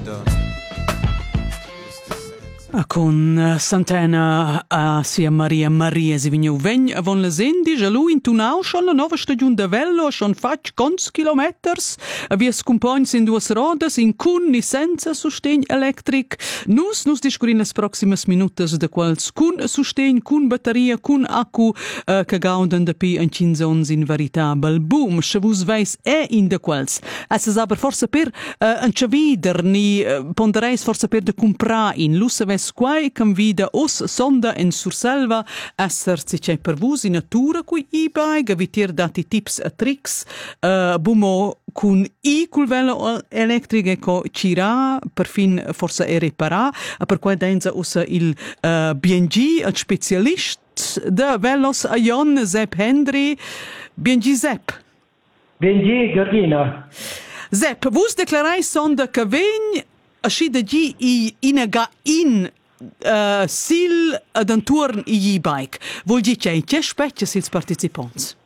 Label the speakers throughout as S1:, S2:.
S1: Con Sant'Ena sia Maria si vignu vegn avon las Endi, e lui in Tunau schon la nova stagiun de vello, schon fac cons kilometers, avies compagns in duas rodas, in cun ni senza sustegn electric. Nus discurin las proximas minutas de quals cun sustegn, cun batteria, cun accu, che gaudan de pi en cinzons in veritabel boom. Se vus veis in de quals. Es aber forse per en chavider, ni pondereis forse per de comprar in lusse ves quai convida os sonda en Surselva esser si c'è per vus in natura cui e-bike, avitier dati tips e tricks, bumo cun cul velo elettrico eco cira per fin forse e reparà, per quai denza us il BNG, il specialist de velos a Jon Sepp Hendry. BNG Sepp.
S2: BNG Gardina.
S1: Sepp, vus declarais sonda che vegn asci da gi inaga in sil ad entorn i e-bike. Vuol dir c'è specie sils participanti?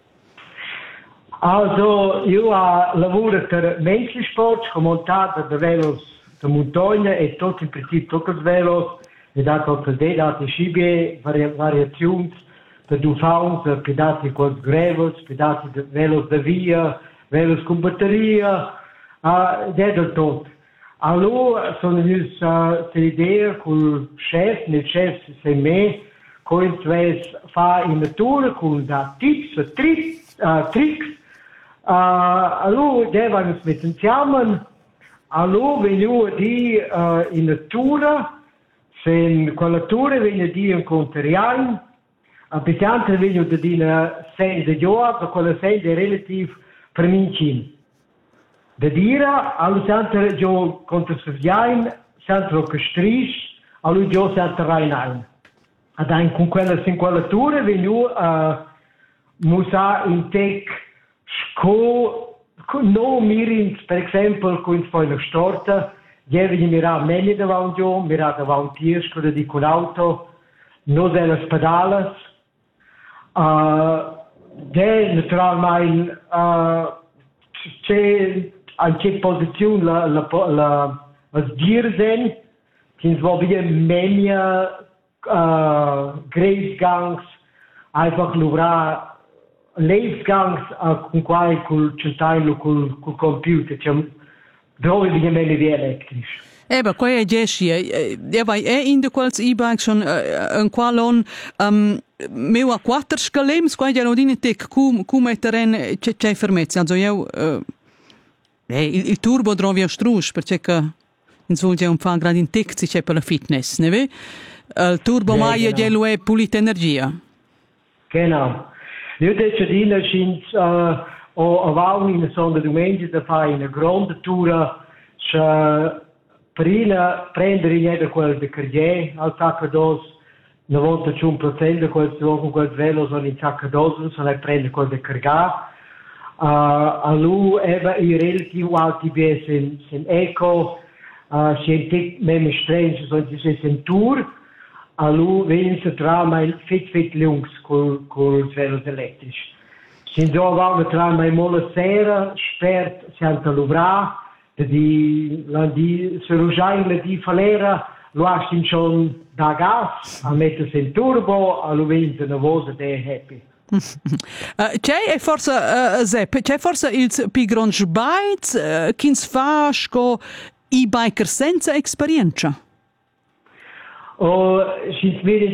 S2: Also, io lavoro per Menschensport, ho montato de velos de montagna e tot in principio tutti i velos, e dato dati scibie, variazioni, per du fauns, pedati con grevels, pedati de velos de via, velos con batteria, del tot. Allora sono venuto l'idea col chef, nel chef sei me, con fa in natura con da tips, tricks. Allora devano mettere insieme, allora veniva di in natura, se con la natura viene di incontrare, a pesante veniva di una serie di giorni, con la serie relativ premincini. Da dira, allo sempre giù contro Sovjain, sempre che strisce, allo giù sempre Rhein. Ad con quella singolatura venu musa in tec sco no mirins, per esempio, con una storta, jevi mira meglio davanti giù, mira davanti tiesco di con auto, no delle pedales, de naturalmente c'è in che posizione la sdirzen, che si vuol dire meglio Gracegangs, einfach lura Lebensgangs con quai col centrailo col computer, cioè dove viene meglio di elettrisch.
S1: Eba, quai è gesci, vai in de quals e-bike schon un qualon meu a quattro scalems, quai già non tec cum terren c'è fermezza, also io il turbo trovi a strusch, perché in svolge un fa grad in tec c'è per la fitness, ne ve? Il turbo mai gelo è pulita energia.
S2: Genau. Io dice di la scins o avau in sonda domenica da fare una grande tour prima prendere in quel de carriere al saccados 91% di quel con quel velo sono in saccados sono prendere quel de carga a lui eva i relativo alti bs in eco scientific meme strange sono in tour a lui venisse trama il fit lungs col velo elettrici sin già aveva trama in mola sera spert santa lubra di se rugiaile di falera lo astin schon da gas a mettersi in turbo a lui venisse nervosa de happy.
S1: C'è forse Sepp, c'è forse il pigron sbaiz che fa sco e-biker senza esperienza?
S2: Oh, si vede